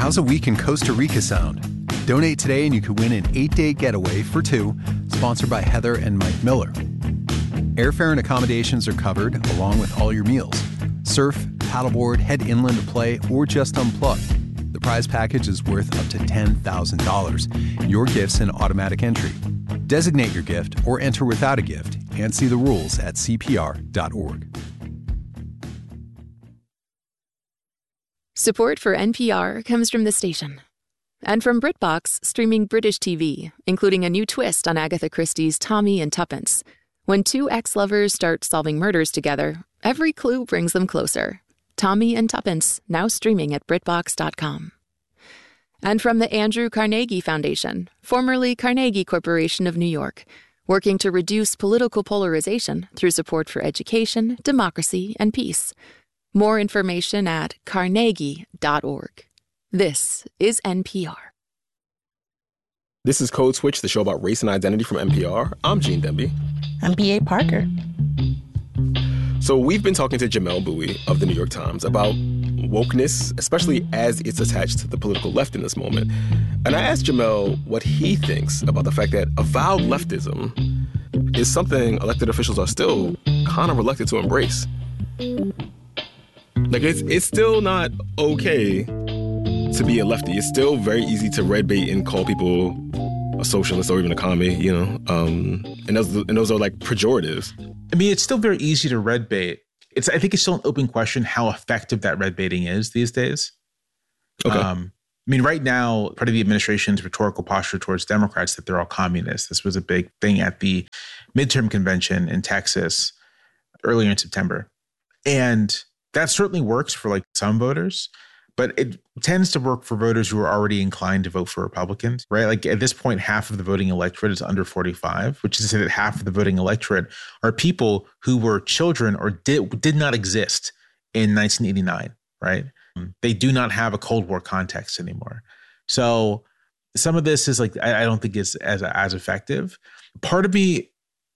how's a week in Costa Rica sound? Donate today and you could win an 8-day getaway for two, sponsored by Heather and Mike Miller. Airfare and accommodations are covered, along with all your meals. Surf, paddleboard, head inland to play, or just unplug. The prize package is worth up to $10,000. Your gift's an automatic entry. Designate your gift or enter without a gift and see the rules at cpr.org. Support for NPR comes from the station. And from BritBox, streaming British TV, including a new twist on Agatha Christie's Tommy and Tuppence. When two ex-lovers start solving murders together, every clue brings them closer. Tommy and Tuppence, now streaming at BritBox.com. And from the Andrew Carnegie Foundation, formerly Carnegie Corporation of New York, working to reduce political polarization through support for education, democracy, and peace. More information at carnegie.org. This is NPR. This is Code Switch, the show about race and identity from NPR. I'm Gene Demby. I'm B.A. Parker. So we've been talking to Jamelle Bouie of The New York Times about wokeness, especially as it's attached to the political left in this moment. And I asked Jamelle what he thinks about the fact that avowed leftism is something elected officials are still kind of reluctant to embrace. Like, it's still not okay to be a lefty. It's still very easy to red bait and call people a socialist or even a commie, you know? And those are like pejoratives. I mean, it's still very easy to red bait. I think it's still an open question how effective that red baiting is these days. Okay. I mean, right now, part of the administration's rhetorical posture towards Democrats that they're all communists. This was a big thing at the midterm convention in Texas earlier in September. And that certainly works for like some voters, but it tends to work for voters who are already inclined to vote for Republicans, right? Like at this point, half of the voting electorate is under 45, which is to say that half of the voting electorate are people who were children or did not exist in 1989, right? They do not have a Cold War context anymore. So some of this is like, I don't think it's as effective. Part of me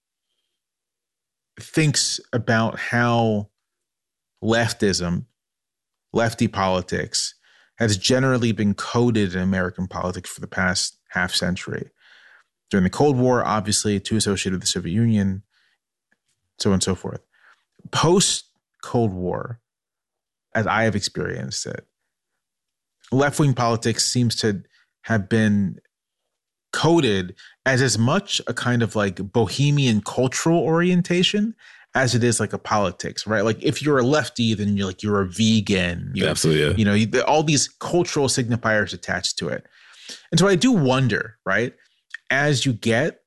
thinks about how leftism, lefty politics, has generally been coded in American politics for the past half century. During the Cold War, obviously, too associated with the Soviet Union, so on and so forth. Post-Cold War, as I have experienced it, left-wing politics seems to have been coded as much a kind of like bohemian cultural orientation as it is like a politics, right? Like if you're a lefty, then you're a vegan. Absolutely, yeah. You know, all these cultural signifiers attached to it. And so I do wonder, right, as you get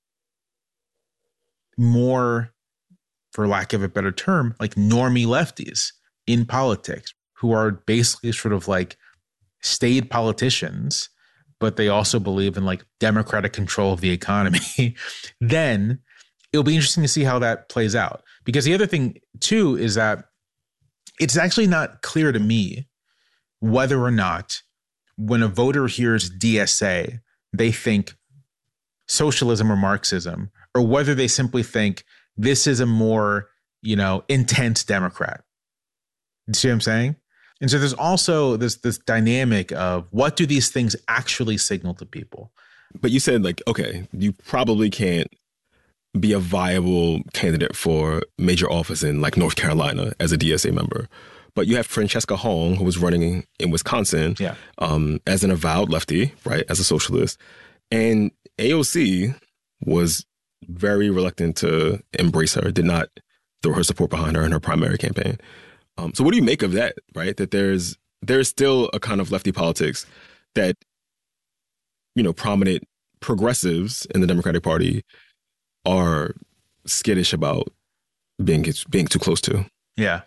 more, for lack of a better term, like normie lefties in politics who are basically sort of like staid politicians, but they also believe in like democratic control of the economy, then it'll be interesting to see how that plays out. Because the other thing, too, is that it's actually not clear to me whether or not when a voter hears DSA, they think socialism or Marxism, or whether they simply think this is a more, intense Democrat. You see what I'm saying? And so there's also this dynamic of what do these things actually signal to people? But you said like, okay, you probably can't be a viable candidate for major office in like North Carolina as a DSA member. But you have Francesca Hong, who was running in Wisconsin as an avowed lefty, right, as a socialist. And AOC was very reluctant to embrace her, did not throw her support behind her in her primary campaign. So what do you make of that, right? That there's still a kind of lefty politics that, prominent progressives in the Democratic Party are skittish about being too close to. Yeah.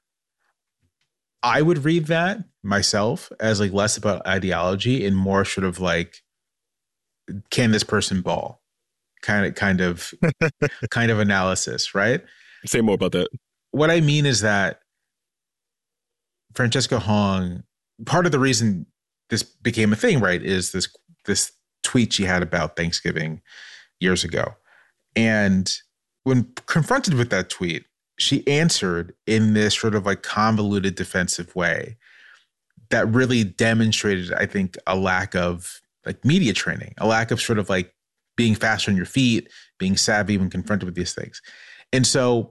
I would read that myself as like less about ideology and more sort of like, can this person ball? Kind of analysis, right? Say more about that. What I mean is that Francesca Hong, part of the reason this became a thing, right, is this tweet she had about Thanksgiving years ago. And when confronted with that tweet, she answered in this sort of like convoluted defensive way that really demonstrated, I think, a lack of like media training, a lack of sort of like being faster on your feet, being savvy when confronted with these things. And so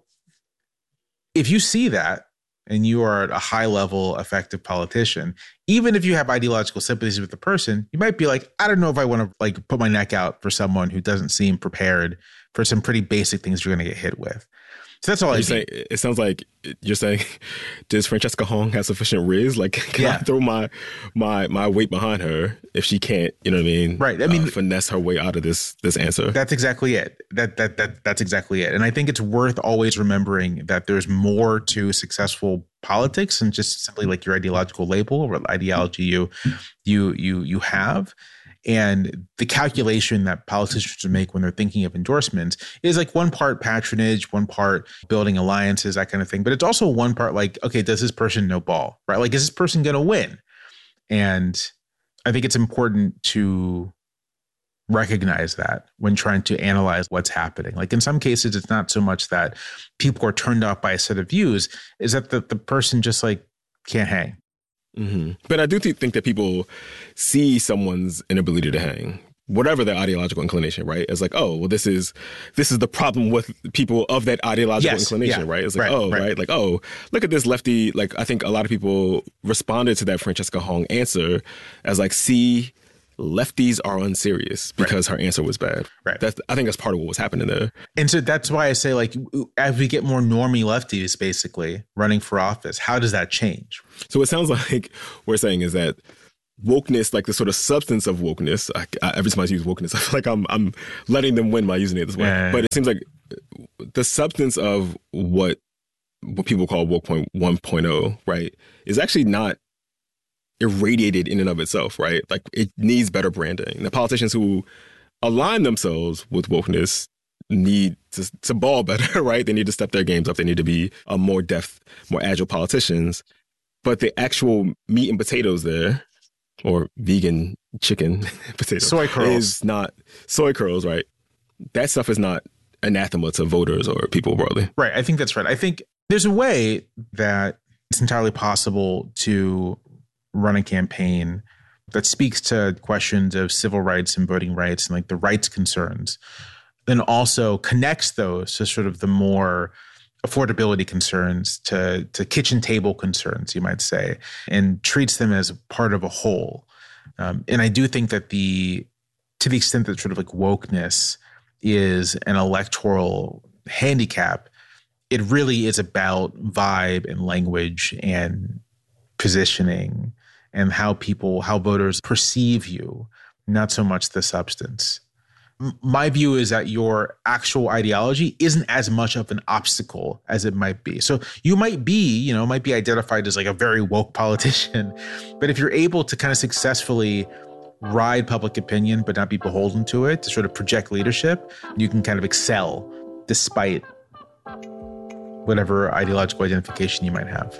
if you see that and you are a high level effective politician, even if you have ideological sympathies with the person, you might be like, I don't know if I want to like put my neck out for someone who doesn't seem prepared for some pretty basic things you're going to get hit with. So that's all I say. It sounds like you're saying, does Francesca Hong have sufficient riz? Like, can I throw my weight behind her if she can't, you know what I mean? Right. I mean, finesse her way out of this answer. That's exactly it. That's exactly it. And I think it's worth always remembering that there's more to successful politics than just simply like your ideological label or what ideology you have. And the calculation that politicians make when they're thinking of endorsements is like one part patronage, one part building alliances, that kind of thing. But it's also one part like, okay, does this person know ball, right? Like, is this person going to win? And I think it's important to recognize that when trying to analyze what's happening. Like in some cases, it's not so much that people are turned off by a set of views, is that the person just like can't hang. Mm-hmm. But I do think that people see someone's inability to hang, whatever their ideological inclination, right? It's like, oh, well, this is the problem with people of that ideological inclination, right? It's like, right? Like, oh, look at this lefty. Like, I think a lot of people responded to that Francesca Hong answer as like, see, lefties are unserious because her answer was bad. Right. I think that's part of what was happening there. And so that's why I say, like, as we get more normie lefties basically running for office, how does that change? So it sounds like we're saying is that wokeness, like the sort of substance of wokeness, every time I use wokeness, I feel like I'm letting them win by using it this way. Yeah. But it seems like the substance of what people call woke 1.0, right, is actually not irradiated in and of itself, right? Like it needs better branding. The politicians who align themselves with wokeness need to ball better, right? They need to step their games up. They need to be more deft, more agile politicians. But the actual meat and potatoes there, or vegan chicken potatoes, soy curls, is not soy curls, right? That stuff is not anathema to voters or people broadly. Right. I think that's right. I think there's a way that it's entirely possible to run a campaign that speaks to questions of civil rights and voting rights and like the rights concerns, then also connects those to sort of the more affordability concerns, to kitchen table concerns, you might say, and treats them as part of a whole. And I do think that to the extent that sort of like wokeness is an electoral handicap, it really is about vibe and language and positioning and how voters perceive you, not so much the substance. My view is that your actual ideology isn't as much of an obstacle as it might be. So you might be identified as like a very woke politician, but if you're able to kind of successfully ride public opinion but not be beholden to it, to sort of project leadership, you can kind of excel despite whatever ideological identification you might have.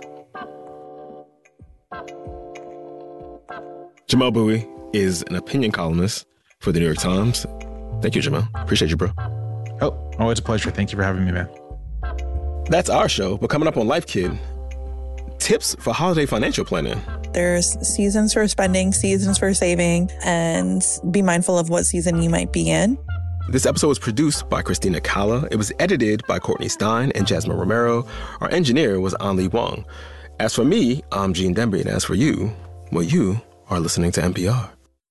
Jamelle Bouie is an opinion columnist for the New York Times. Thank you, Jamelle. Appreciate you, bro. Oh, it's a pleasure. Thank you for having me, man. That's our show. But coming up on Life Kit, tips for holiday financial planning. There's seasons for spending, seasons for saving, and be mindful of what season you might be in. This episode was produced by Christina Kala. It was edited by Courtney Stein and Jasmine Romero. Our engineer was Anli Wong. As for me, I'm Gene Demby. And as for you, well, you are listening to NPR.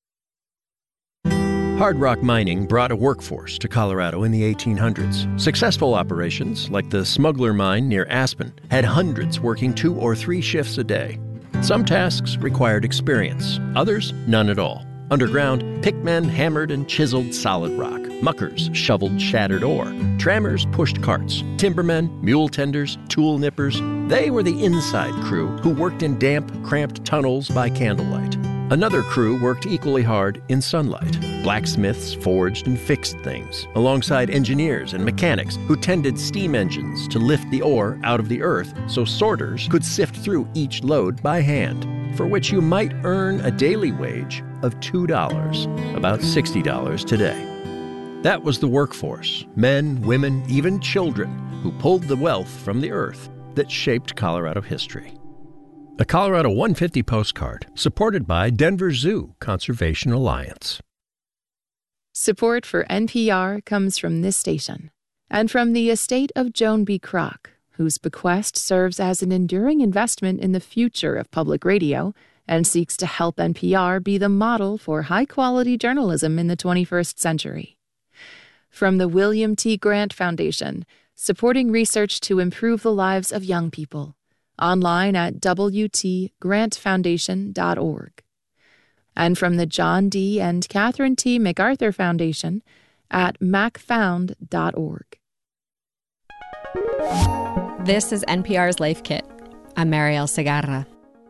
Hard rock mining brought a workforce to Colorado in the 1800s. Successful operations, like the Smuggler Mine near Aspen, had hundreds working 2 or 3 shifts a day. Some tasks required experience, others none at all. Underground, pickmen hammered and chiseled solid rock. Muckers shoveled shattered ore. Trammers pushed carts. Timbermen, mule tenders, tool nippers. They were the inside crew who worked in damp, cramped tunnels by candlelight. Another crew worked equally hard in sunlight. Blacksmiths forged and fixed things, alongside engineers and mechanics who tended steam engines to lift the ore out of the earth so sorters could sift through each load by hand, for which you might earn a daily wage of $2, about $60 today. That was the workforce, men, women, even children, who pulled the wealth from the earth that shaped Colorado history. A Colorado 150 postcard, supported by Denver Zoo Conservation Alliance. Support for NPR comes from this station and from the estate of Joan B. Kroc, whose bequest serves as an enduring investment in the future of public radio and seeks to help NPR be the model for high-quality journalism in the 21st century. From the William T. Grant Foundation, supporting research to improve the lives of young people. Online at wtgrantfoundation.org. And from the John D. and Catherine T. MacArthur Foundation at macfound.org. This is NPR's Life Kit. I'm Marielle Segarra.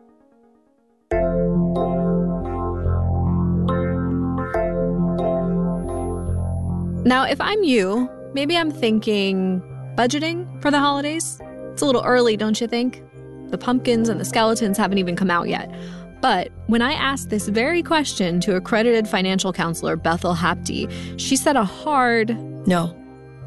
Now, if I'm you, maybe I'm thinking budgeting for the holidays. It's a little early, don't you think? The pumpkins and the skeletons haven't even come out yet. But when I asked this very question to accredited financial counselor Bethel Hapti, she said a hard no.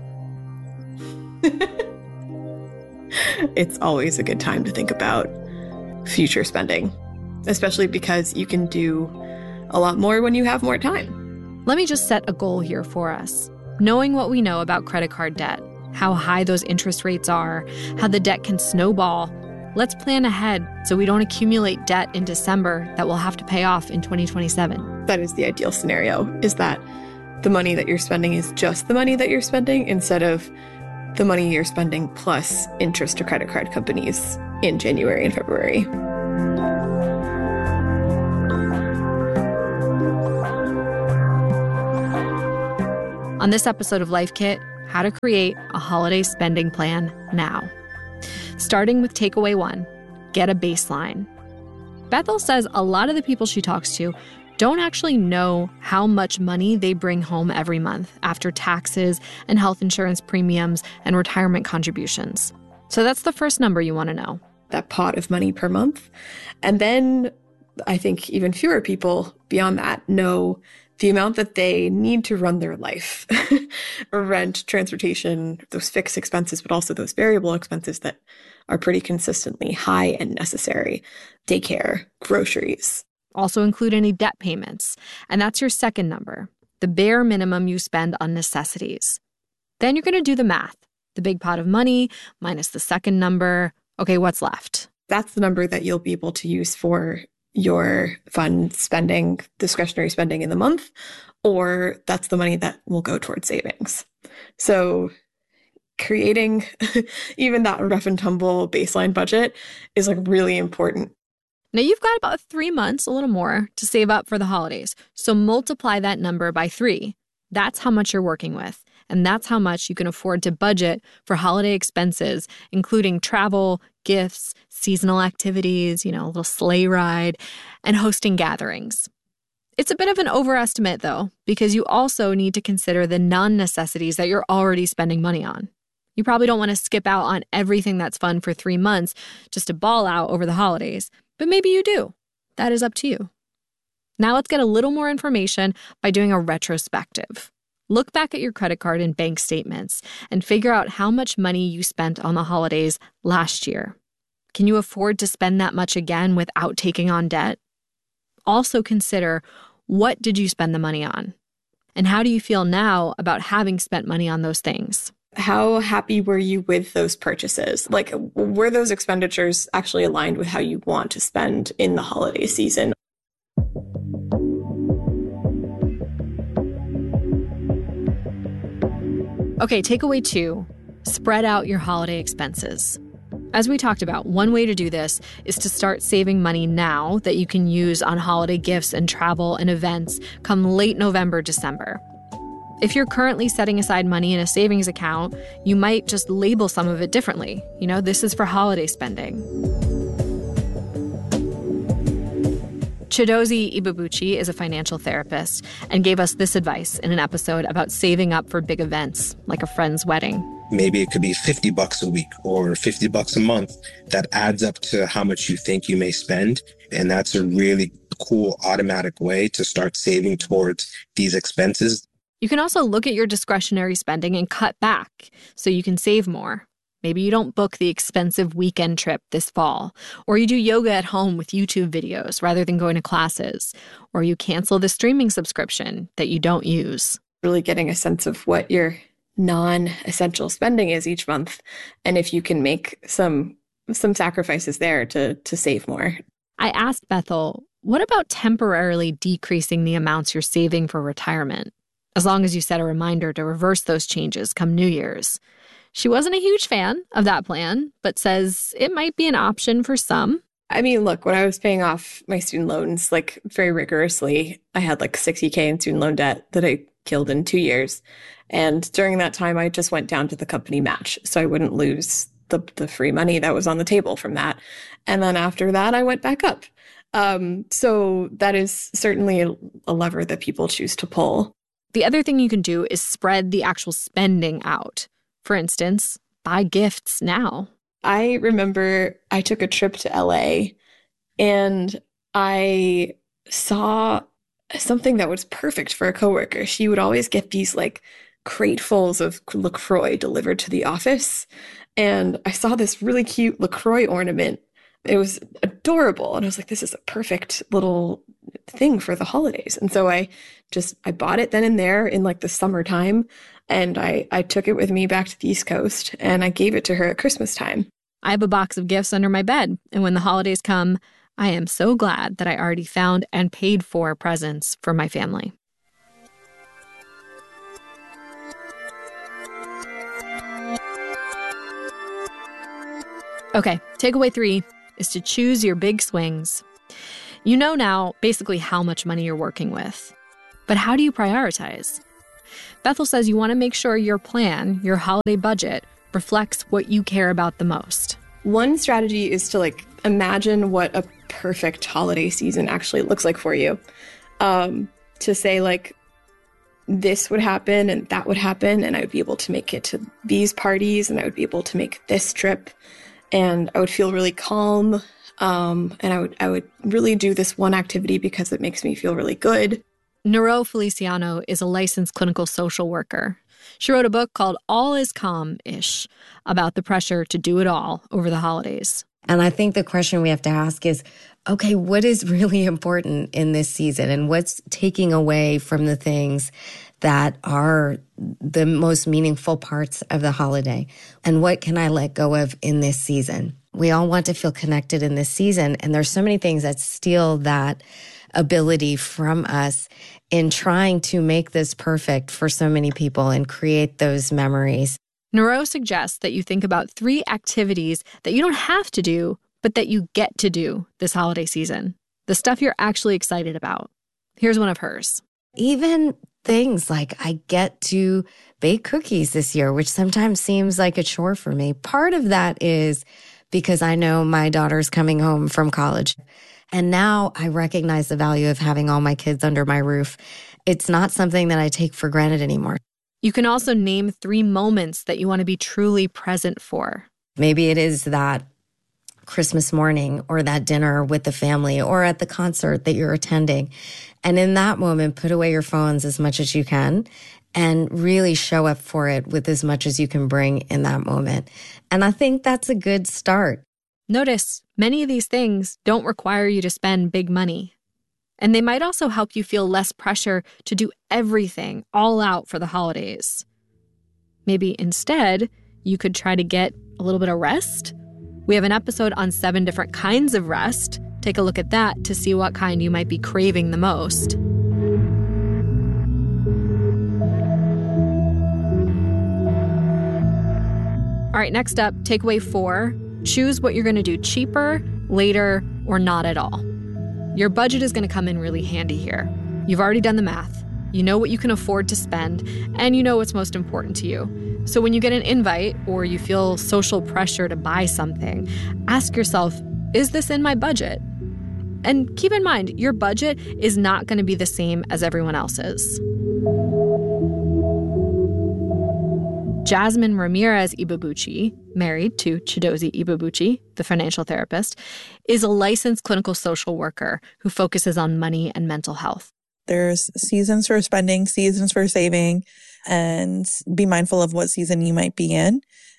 It's always a good time to think about future spending, especially because you can do a lot more when you have more time. Let me just set a goal here for us. Knowing what we know about credit card debt, how high those interest rates are, how the debt can snowball, let's plan ahead so we don't accumulate debt in December that we'll have to pay off in 2027. That is the ideal scenario, is that the money that you're spending is just the money that you're spending instead of the money you're spending plus interest to credit card companies in January and February. On this episode of Life Kit, how to create a holiday spending plan now. Starting with takeaway 1, get a baseline. Bethel says a lot of the people she talks to don't actually know how much money they bring home every month after taxes and health insurance premiums and retirement contributions. So that's the first number you want to know. That pot of money per month. And then I think even fewer people beyond that know the amount that they need to run their life. Rent, transportation, those fixed expenses, but also those variable expenses that are pretty consistently high and necessary. Daycare, groceries. Also include any debt payments. And that's your second number, the bare minimum you spend on necessities. Then you're going to do the math. The big pot of money minus the second number. Okay, what's left? That's the number that you'll be able to use for your fun spending, discretionary spending in the month, or that's the money that will go towards savings. So creating even that rough and tumble baseline budget is like really important. Now you've got about 3 months, a little more, to save up for the holidays. So multiply that number by 3. That's how much you're working with. And that's how much you can afford to budget for holiday expenses, including travel, gifts, seasonal activities, a little sleigh ride, and hosting gatherings. It's a bit of an overestimate, though, because you also need to consider the non-necessities that you're already spending money on. You probably don't want to skip out on everything that's fun for 3 months just to ball out over the holidays, but maybe you do. That is up to you. Now let's get a little more information by doing a retrospective. Look back at your credit card and bank statements and figure out how much money you spent on the holidays last year. Can you afford to spend that much again without taking on debt? Also consider, what did you spend the money on? And how do you feel now about having spent money on those things? How happy were you with those purchases? Like, were those expenditures actually aligned with how you want to spend in the holiday season? Okay, takeaway 2, spread out your holiday expenses. As we talked about, one way to do this is to start saving money now that you can use on holiday gifts and travel and events come late November, December. If you're currently setting aside money in a savings account, you might just label some of it differently. This is for holiday spending. Chidozie Ibebuchi is a financial therapist and gave us this advice in an episode about saving up for big events, like a friend's wedding. Maybe it could be $50 a week or $50 a month. That adds up to how much you think you may spend. And that's a really cool automatic way to start saving towards these expenses. You can also look at your discretionary spending and cut back so you can save more. Maybe you don't book the expensive weekend trip this fall, or you do yoga at home with YouTube videos rather than going to classes, or you cancel the streaming subscription that you don't use. Really getting a sense of what your non-essential spending is each month, and if you can make some sacrifices there to save more. I asked Bethel, what about temporarily decreasing the amounts you're saving for retirement, as long as you set a reminder to reverse those changes come New Year's? She wasn't a huge fan of that plan, but says it might be an option for some. I mean, look, when I was paying off my student loans, like very rigorously, I had like $60K in student loan debt that I killed in 2 years. And during that time, I just went down to the company match so I wouldn't lose the free money that was on the table from that. And then after that, I went back up. So that is certainly a lever that people choose to pull. The other thing you can do is spread the actual spending out. For instance, buy gifts now. I remember I took a trip to LA and I saw something that was perfect for a coworker. She would always get these like cratefuls of LaCroix delivered to the office. And I saw this really cute LaCroix ornament. It was adorable. And I was like, this is a perfect little thing for the holidays. And so I bought it then and there in like the summertime. And I took it with me back to the East Coast and I gave it to her at Christmas time. I have a box of gifts under my bed. And when the holidays come, I am so glad that I already found and paid for presents for my family. Okay, takeaway 3 is to choose your big swings. You know now basically how much money you're working with. But how do you prioritize? Bethel says you want to make sure your plan, your holiday budget, reflects what you care about the most. One strategy is to imagine what a perfect holiday season actually looks like for you. To say this would happen and that would happen and I would be able to make it to these parties and I would be able to make this trip and I would feel really calm. And I would really do this one activity because it makes me feel really good. Nero Feliciano is a licensed clinical social worker. She wrote a book called All Is Calm-ish about the pressure to do it all over the holidays. And I think the question we have to ask is, okay, what is really important in this season and what's taking away from the things that are the most meaningful parts of the holiday? And what can I let go of in this season? We all want to feel connected in this season, and there's so many things that steal that ability from us in trying to make this perfect for so many people and create those memories. Nero suggests that you think about 3 activities that you don't have to do, but that you get to do this holiday season. The stuff you're actually excited about. Here's one of hers. Even things like I get to bake cookies this year, which sometimes seems like a chore for me. Part of that is because I know my daughter's coming home from college. And now I recognize the value of having all my kids under my roof. It's not something that I take for granted anymore. You can also name 3 moments that you want to be truly present for. Maybe it is that Christmas morning or that dinner with the family or at the concert that you're attending. And in that moment, put away your phones as much as you can and really show up for it with as much as you can bring in that moment. And I think that's a good start. Notice, many of these things don't require you to spend big money. And they might also help you feel less pressure to do everything all out for the holidays. Maybe instead, you could try to get a little bit of rest. We have an episode on 7 different kinds of rest. Take a look at that to see what kind you might be craving the most. All right, next up, takeaway 4. Choose what you're going to do cheaper, later, or not at all. Your budget is going to come in really handy here. You've already done the math. You know what you can afford to spend, and you know what's most important to you. So when you get an invite or you feel social pressure to buy something, ask yourself, is this in my budget? And keep in mind, your budget is not going to be the same as everyone else's. Jasmine Ramirez Ibebuchi, married to Chidozie Ibebuchi, the financial therapist, is a licensed clinical social worker who focuses on money and mental health. There's seasons for spending, seasons for saving, and be mindful of what season you might be in.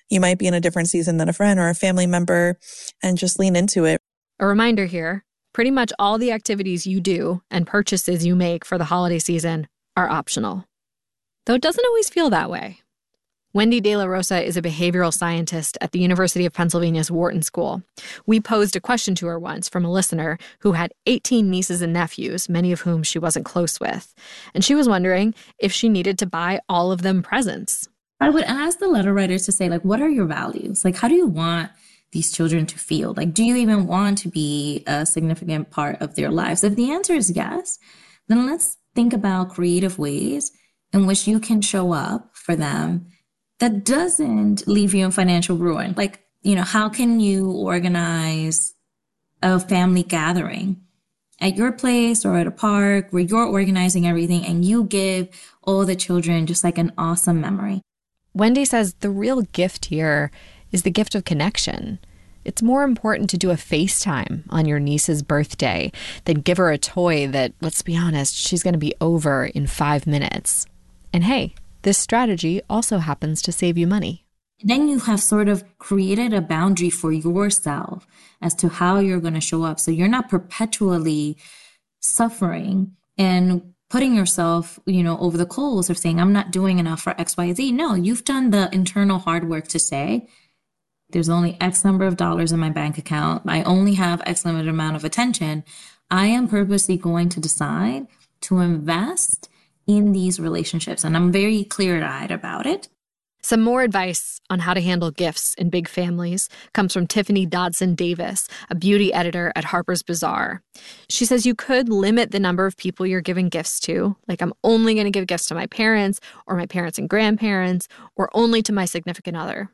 You might be in a different season than a friend or a family member, and just lean into it. A reminder here, pretty much all the activities you do and purchases you make for the holiday season are optional. Though it doesn't always feel that way. Wendy De La Rosa is a behavioral scientist at the University of Pennsylvania's Wharton School. We posed a question to her once from a listener who had 18 nieces and nephews, many of whom she wasn't close with. And she was wondering if she needed to buy all of them presents. I would ask the letter writers to say, like, what are your values? Like, how do you want these children to feel? Like, do you even want to be a significant part of their lives? If the answer is yes, then let's think about creative ways in which you can show up for them that doesn't leave you in financial ruin. Like, how can you organize a family gathering at your place or at a park where you're organizing everything and you give all the children just like an awesome memory? Wendy says the real gift here is the gift of connection. It's more important to do a FaceTime on your niece's birthday than give her a toy that, let's be honest, she's going to be over in 5 minutes. And hey, this strategy also happens to save you money. Then you have sort of created a boundary for yourself as to how you're going to show up. So you're not perpetually suffering and putting yourself, over the coals of saying, I'm not doing enough for X, Y, Z. No, you've done the internal hard work to say, there's only X number of dollars in my bank account. I only have X limited amount of attention. I am purposely going to decide to invest in these relationships. And I'm very clear-eyed about it. Some more advice on how to handle gifts in big families comes from Tiffany Dodson Davis, a beauty editor at Harper's Bazaar. She says you could limit the number of people you're giving gifts to. Like, I'm only going to give gifts to my parents or my parents and grandparents, or only to my significant other.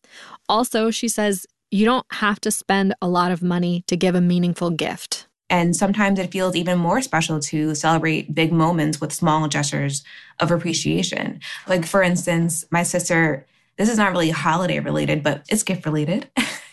Also, she says you don't have to spend a lot of money to give a meaningful gift. And sometimes it feels even more special to celebrate big moments with small gestures of appreciation. Like, for instance, my sister, this is not really holiday related, but it's gift related.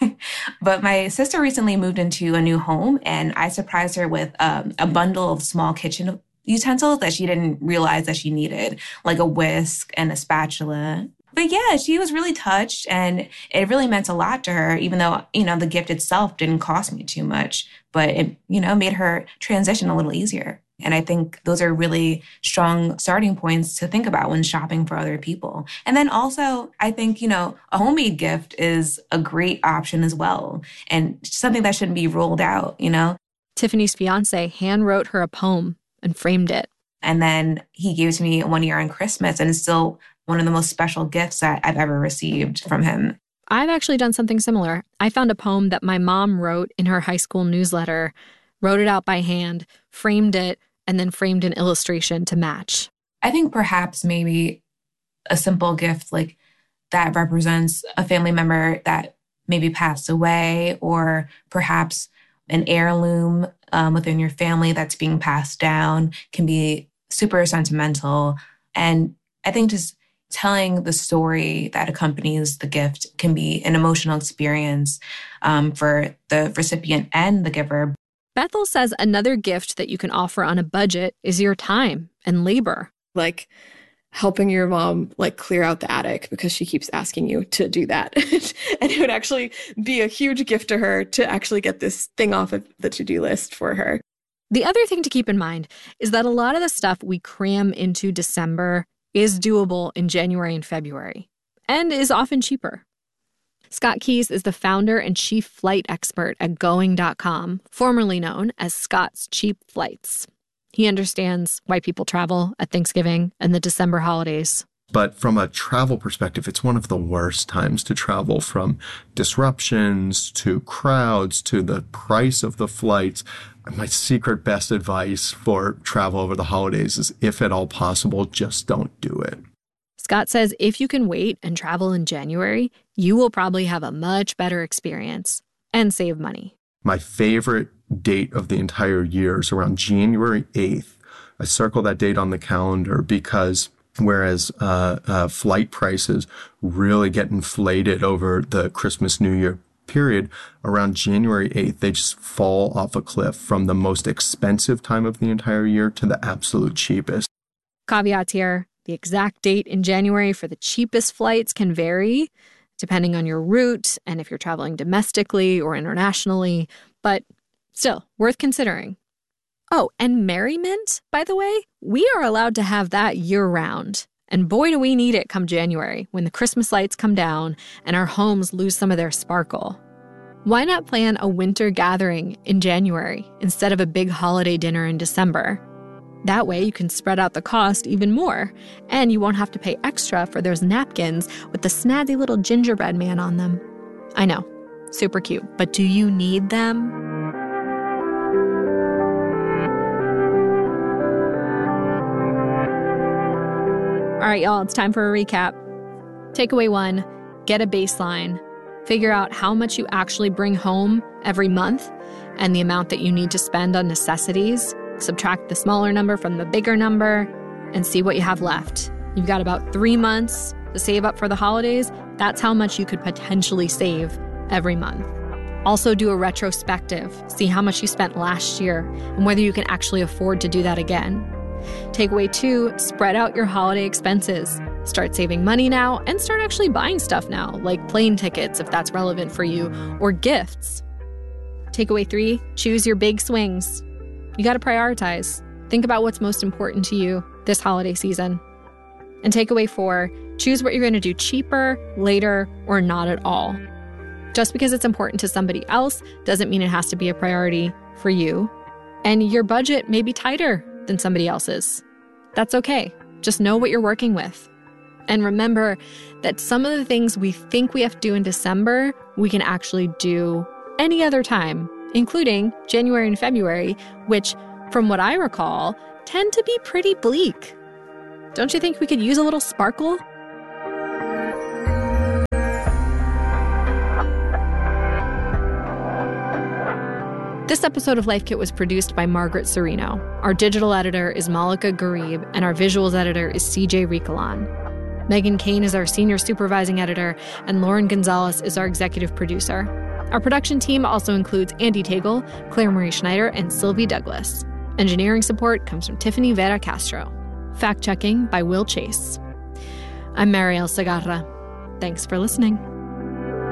But my sister recently moved into a new home, and I surprised her with a bundle of small kitchen utensils that she didn't realize that she needed, like a whisk and a spatula. But yeah, she was really touched, and it really meant a lot to her, even though, the gift itself didn't cost me too much, but it, made her transition a little easier. And I think those are really strong starting points to think about when shopping for other people. And then also, I think, a homemade gift is a great option as well, and something that shouldn't be ruled out, Tiffany's fiance hand wrote her a poem and framed it. And then he gave it to me one year on Christmas, and it's still one of the most special gifts that I've ever received from him. I've actually done something similar. I found a poem that my mom wrote in her high school newsletter, wrote it out by hand, framed it, and then framed an illustration to match. I think perhaps maybe a simple gift like that represents a family member that maybe passed away, or perhaps an heirloom within your family that's being passed down can be super sentimental. And I think just telling the story that accompanies the gift can be an emotional experience for the recipient and the giver. Bethel says another gift that you can offer on a budget is your time and labor. Like helping your mom clear out the attic because she keeps asking you to do that. And it would actually be a huge gift to her to actually get this thing off of the to-do list for her. The other thing to keep in mind is that a lot of the stuff we cram into December is doable in January and February, and is often cheaper. Scott Keyes is the founder and chief flight expert at Going.com, formerly known as Scott's Cheap Flights. He understands why people travel at Thanksgiving and the December holidays. But from a travel perspective, it's one of the worst times to travel, from disruptions to crowds to the price of the flights. My secret best advice for travel over the holidays is, if at all possible, just don't do it. Scott says if you can wait and travel in January, you will probably have a much better experience and save money. My favorite date of the entire year is around January 8th. I circle that date on the calendar because whereas flight prices really get inflated over the Christmas, New Year period, around January 8th, they just fall off a cliff from the most expensive time of the entire year to the absolute cheapest. Caveats here. The exact date in January for the cheapest flights can vary, depending on your route and if you're traveling domestically or internationally, but still worth considering. Oh, and Merriment, by the way, we are allowed to have that year-round. And boy, do we need it come January, when the Christmas lights come down and our homes lose some of their sparkle. Why not plan a winter gathering in January instead of a big holiday dinner in December? That way you can spread out the cost even more, and you won't have to pay extra for those napkins with the snazzy little gingerbread man on them. I know, super cute, but do you need them? All right, y'all, it's time for a recap. Takeaway 1, get a baseline. Figure out how much you actually bring home every month and the amount that you need to spend on necessities. Subtract the smaller number from the bigger number and see what you have left. You've got about 3 months to save up for the holidays. That's how much you could potentially save every month. Also do a retrospective. See how much you spent last year and whether you can actually afford to do that again. Takeaway 2, spread out your holiday expenses. Start saving money now and start actually buying stuff now, like plane tickets if that's relevant for you, or gifts. Takeaway 3, choose your big swings. You got to prioritize. Think about what's most important to you this holiday season. And takeaway 4, choose what you're going to do cheaper, later, or not at all. Just because it's important to somebody else doesn't mean it has to be a priority for you. And your budget may be tighter than somebody else's. That's okay. Just know what you're working with. And remember that some of the things we think we have to do in December, we can actually do any other time, including January and February, which, from what I recall, tend to be pretty bleak. Don't you think we could use a little sparkle? This episode of Life Kit was produced by Margaret Serino. Our digital editor is Malika Garib, and our visuals editor is CJ Rikalan. Megan Kane is our senior supervising editor, and Lauren Gonzalez is our executive producer. Our production team also includes Andy Tagle, Claire Marie Schneider, and Sylvie Douglas. Engineering support comes from Tiffany Vera Castro. Fact-checking by Will Chase. I'm Marielle Segarra. Thanks for listening.